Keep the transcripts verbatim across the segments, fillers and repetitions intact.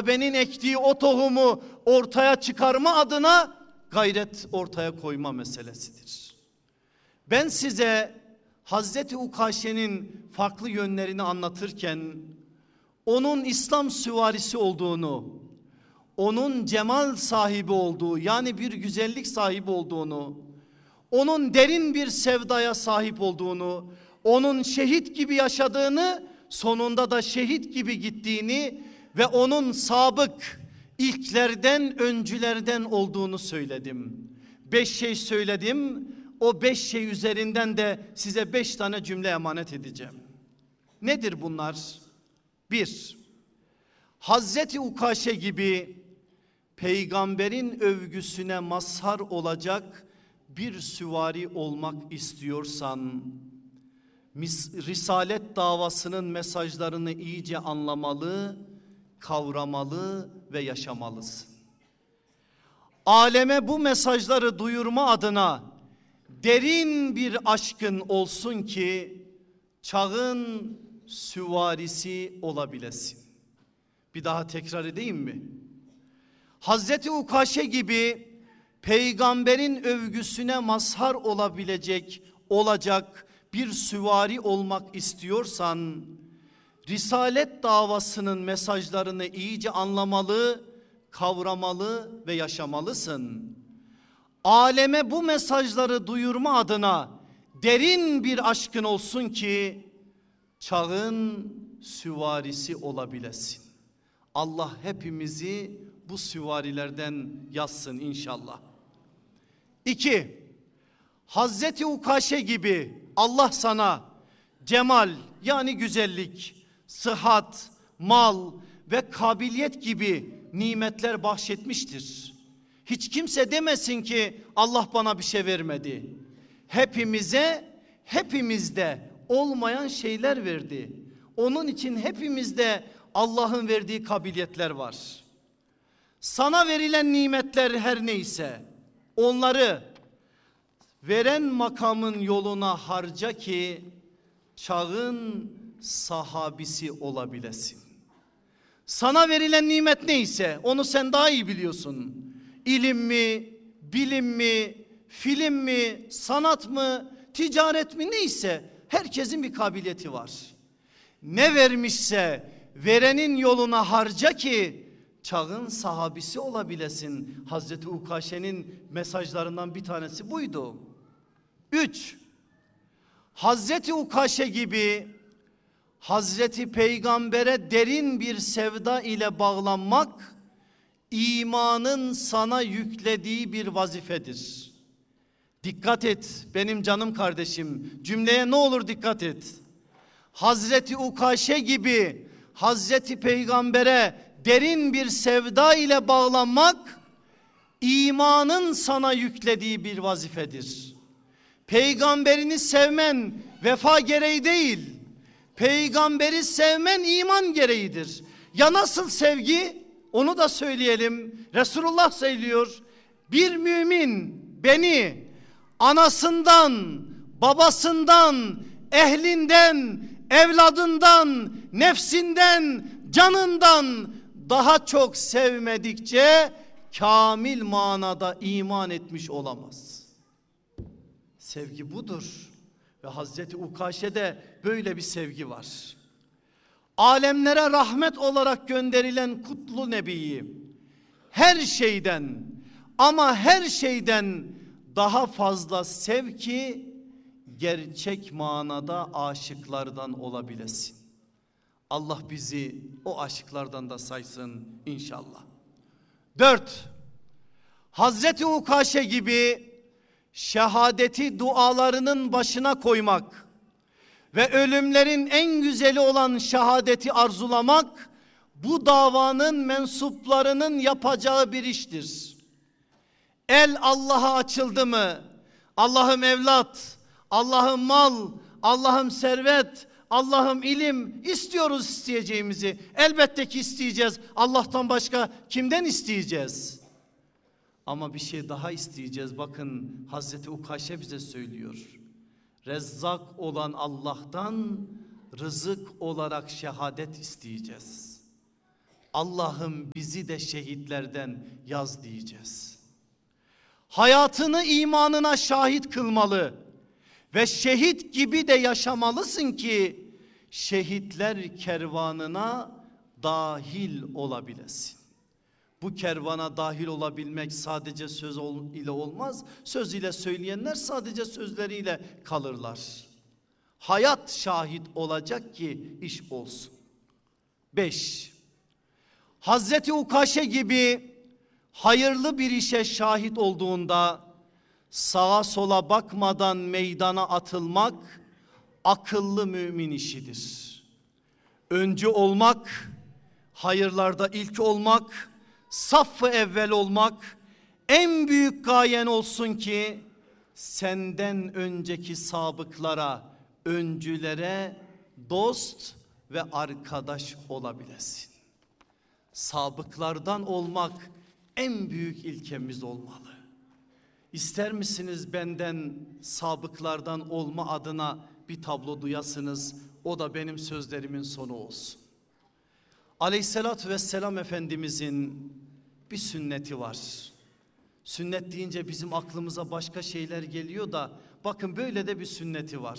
sahabenin ektiği o tohumu ortaya çıkarma adına gayret ortaya koyma meselesidir. Ben size Hazreti Ukaşe'nin farklı yönlerini anlatırken onun İslam süvarisi olduğunu, onun cemal sahibi olduğu, yani bir güzellik sahibi olduğunu, onun derin bir sevdaya sahip olduğunu, onun şehit gibi yaşadığını, sonunda da şehit gibi gittiğini ve onun sabık ilklerden, öncülerden olduğunu söyledim. Beş şey söyledim. O beş şey üzerinden de size beş tane cümle emanet edeceğim. Nedir bunlar? Bir, Hazreti Ukaşe gibi peygamberin övgüsüne mazhar olacak bir süvari olmak istiyorsan, Risalet davasının mesajlarını iyice anlamalı, kavramalı ve yaşamalısın. Aleme bu mesajları duyurma adına derin bir aşkın olsun ki çağın süvarisi olabilesin. Bir daha tekrar edeyim mi? Hazreti Ukaşe gibi peygamberin övgüsüne mazhar olabilecek, olacak bir süvari olmak istiyorsan, Risalet davasının mesajlarını iyice anlamalı, kavramalı ve yaşamalısın. Aleme bu mesajları duyurma adına derin bir aşkın olsun ki çağın süvarisi olabilesin. Allah hepimizi bu süvarilerden yazsın inşallah. İki, Hazreti Ukaşe gibi Allah sana cemal, yani güzellik, sıhhat, mal ve kabiliyet gibi nimetler bahşetmiştir. Hiç kimse demesin ki Allah bana bir şey vermedi. Hepimize, hepimizde olmayan şeyler verdi. Onun için hepimizde Allah'ın verdiği kabiliyetler var. Sana verilen nimetler her neyse onları veren makamın yoluna harca ki çağın sahabisi olabilesin. Sana verilen nimet neyse onu sen daha iyi biliyorsun. İlim mi, bilim mi, film mi, sanat mı, ticaret mi, neyse herkesin bir kabiliyeti var. Ne vermişse verenin yoluna harca ki çağın sahabisi olabilesin. Hazreti Ukaşe'nin mesajlarından bir tanesi buydu. Üç, Hazreti Ukaşe gibi Hazreti Peygamber'e derin bir sevda ile bağlanmak imanın sana yüklediği bir vazifedir. Dikkat et benim canım kardeşim, cümleye ne olur dikkat et. Hazreti Ukaşe gibi Hazreti Peygamber'e derin bir sevda ile bağlanmak imanın sana yüklediği bir vazifedir. Peygamberini sevmen vefa gereği değil, peygamberi sevmen iman gereğidir. Ya nasıl sevgi? Onu da söyleyelim. Resulullah söylüyor. Bir mümin beni anasından, babasından, ehlinden, evladından, nefsinden, canından daha çok sevmedikçe kamil manada iman etmiş olamaz. Sevgi budur. Ve Hazreti Ukaşe'de böyle bir sevgi var. Alemlere rahmet olarak gönderilen kutlu nebiyi her şeyden ama her şeyden daha fazla sev ki gerçek manada aşıklardan olabilesin. Allah bizi o aşıklardan da saysın inşallah. Dört, Hazreti Ukaşe gibi şehadeti dualarının başına koymak ve ölümlerin en güzeli olan şehadeti arzulamak bu davanın mensuplarının yapacağı bir iştir. El Allah'a açıldı mı, Allah'ım evlat, Allah'ım mal, Allah'ım servet, Allah'ım ilim istiyoruz, isteyeceğimizi elbette ki isteyeceğiz. Allah'tan başka kimden isteyeceğiz? Ama bir şey daha isteyeceğiz. Bakın Hazreti Ukaşe bize söylüyor. Rezzak olan Allah'tan rızık olarak şehadet isteyeceğiz. Allah'ım bizi de şehitlerden yaz diyeceğiz. Hayatını imanına şahit kılmalı ve şehit gibi de yaşamalısın ki şehitler kervanına dahil olabilesin. Bu kervana dahil olabilmek sadece söz ile olmaz. Söz ile söyleyenler sadece sözleriyle kalırlar. Hayat şahit olacak ki iş olsun. Beş. Hazreti Ukaşe gibi hayırlı bir işe şahit olduğunda sağa sola bakmadan meydana atılmak akıllı mümin işidir. Öncü olmak, hayırlarda ilk olmak, saffı evvel olmak, en büyük gayen olsun ki senden önceki sabıklara, öncülere dost ve arkadaş olabilesin. Sabıklardan olmak en büyük ilkemiz olmalı. İster misiniz benden sabıklardan olma adına bir tablo duyasınız? O da benim sözlerimin sonu olsun. Aleyhissalatü vesselam Efendimizin bir sünneti var. Sünnet deyince bizim aklımıza başka şeyler geliyor da bakın böyle de bir sünneti var.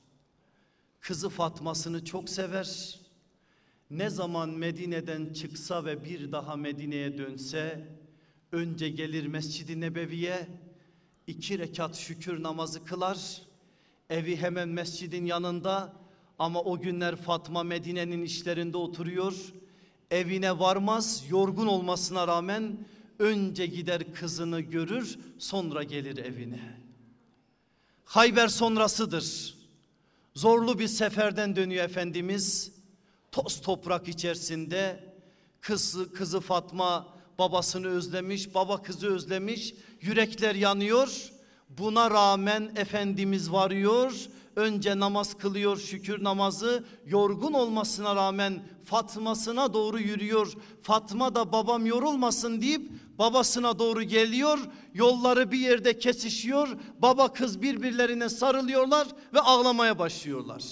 Kızı Fatma'sını çok sever. Ne zaman Medine'den çıksa ve bir daha Medine'ye dönse önce gelir Mescid-i Nebevi'ye, iki rekat şükür namazı kılar. Evi hemen mescidin yanında ama o günler Fatma Medine'nin işlerinde oturuyor. Evine varmaz, yorgun olmasına rağmen önce gider kızını görür, sonra gelir evine. Hayber sonrasıdır. Zorlu bir seferden dönüyor Efendimiz. Toz toprak içerisinde kızı, kızı Fatma babasını özlemiş, baba kızı özlemiş, yürekler yanıyor. Buna rağmen Efendimiz varıyor, önce namaz kılıyor, şükür namazı, yorgun olmasına rağmen Fatma'sına doğru yürüyor. Fatma da babam yorulmasın deyip babasına doğru geliyor, yolları bir yerde kesişiyor, baba kız birbirlerine sarılıyorlar ve ağlamaya başlıyorlar.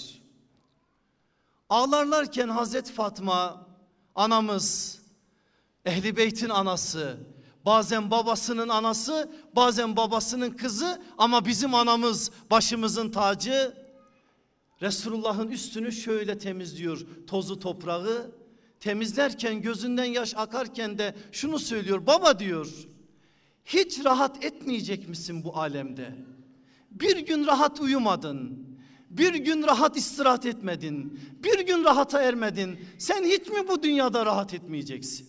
Ağlarlarken Hazreti Fatma anamız, Ehl-i Beyt'in anası, bazen babasının anası, bazen babasının kızı ama bizim anamız, başımızın tacı, Resulullah'ın üstünü şöyle temizliyor, tozu toprağı temizlerken gözünden yaş akarken de şunu söylüyor, baba diyor, hiç rahat etmeyecek misin bu alemde? Bir gün rahat uyumadın, bir gün rahat istirahat etmedin, bir gün rahata ermedin, sen hiç mi bu dünyada rahat etmeyeceksin?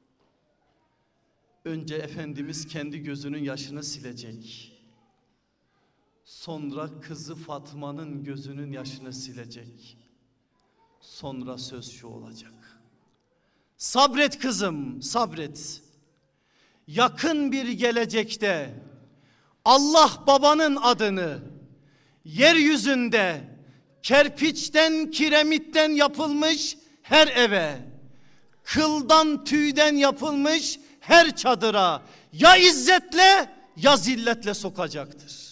Önce Efendimiz kendi gözünün yaşını silecek. Sonra kızı Fatma'nın gözünün yaşını silecek. Sonra söz şu olacak. Sabret kızım, sabret. Yakın bir gelecekte Allah babanın adını yeryüzünde kerpiçten, kiremitten yapılmış her eve, kıldan tüyden yapılmış her çadıra ya izzetle ya zilletle sokacaktır.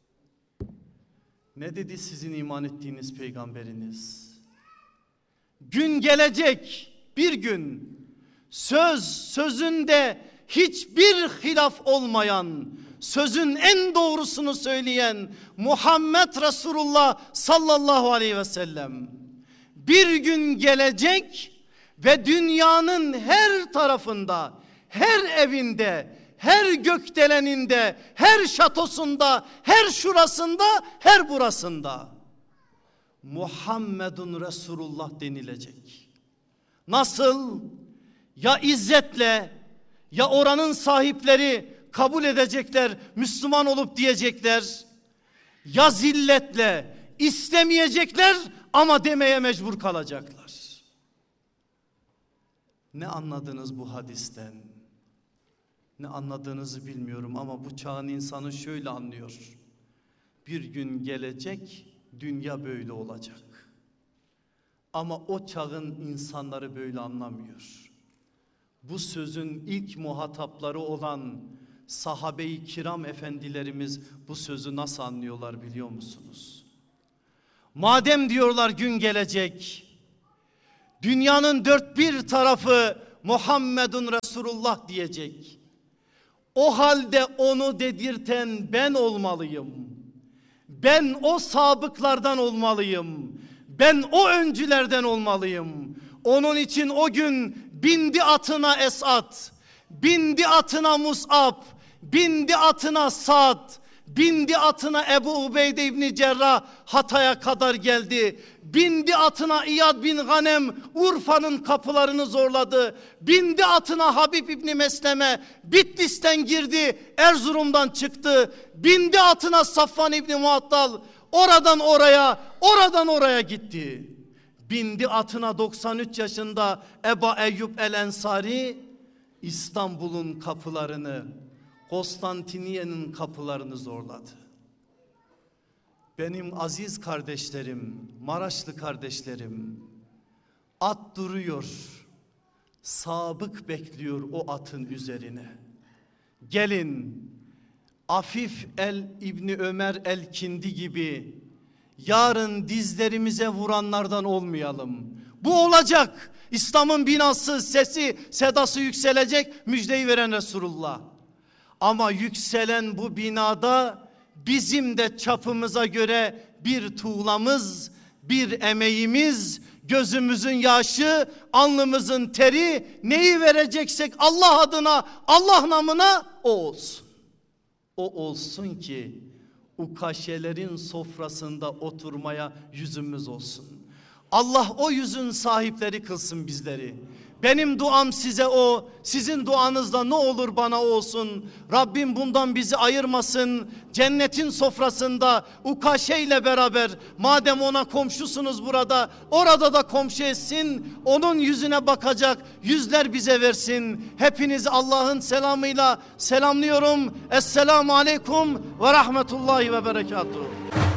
Ne dedi sizin iman ettiğiniz peygamberiniz? Gün gelecek, bir gün söz sözünde hiçbir hilaf olmayan, sözün en doğrusunu söyleyen Muhammed Resulullah sallallahu aleyhi ve sellem bir gün gelecek ve dünyanın her tarafında, her evinde, her gökdeleninde, her şatosunda, her şurasında, her burasında Muhammedun Resulullah denilecek. Nasıl? Ya izzetle, ya oranın sahipleri kabul edecekler, Müslüman olup diyecekler, ya zilletle istemeyecekler ama demeye mecbur kalacaklar. Ne anladınız bu hadisten? Ne anladığınızı bilmiyorum ama bu çağın insanı şöyle anlıyor. Bir gün gelecek, dünya böyle olacak. Ama o çağın insanları böyle anlamıyor. Bu sözün ilk muhatapları olan sahabe-i kiram efendilerimiz bu sözü nasıl anlıyorlar biliyor musunuz? Madem diyorlar gün gelecek, dünyanın dört bir tarafı Muhammedun Resulullah diyecek. O halde onu dedirten ben olmalıyım. Ben o sabıklardan olmalıyım. Ben o öncülerden olmalıyım. Onun için o gün bindi atına Esad, bindi atına Mus'ab, bindi atına Sa'd, bindi atına Ebu Ubeyde İbni Cerrah Hatay'a kadar geldi. Bindi atına İyad bin Ghanem Urfa'nın kapılarını zorladı. Bindi atına Habib İbni Mesleme Bitlis'ten girdi, Erzurum'dan çıktı. Bindi atına Safvan İbni Muattal oradan oraya, oradan oraya gitti. Bindi atına doksan üç yaşında Eba Eyyub El Ensari İstanbul'un kapılarını, Konstantiniye'nin kapılarını zorladı. Benim aziz kardeşlerim, Maraşlı kardeşlerim, at duruyor, sabık bekliyor o atın üzerine. Gelin Afif el İbni Ömer el Kindi gibi yarın dizlerimize vuranlardan olmayalım. Bu olacak. İslam'ın binası, sesi, sedası yükselecek, müjdeyi veren Resulullah. Ama yükselen bu binada bizim de çapımıza göre bir tuğlamız, bir emeğimiz, gözümüzün yaşı, alnımızın teri, neyi vereceksek Allah adına, Allah namına o olsun. O olsun ki ukaşelerin sofrasında oturmaya yüzümüz olsun. Allah o yüzün sahipleri kılsın bizleri. Benim duam size o, sizin duanızda ne olur bana olsun. Rabbim bundan bizi ayırmasın. Cennetin sofrasında Ukaşe ile beraber, madem ona komşusunuz burada, orada da komşu etsin. Onun yüzüne bakacak yüzler bize versin. Hepinizi Allah'ın selamıyla selamlıyorum. Esselamu aleyküm ve rahmetullahi ve berekatuhu.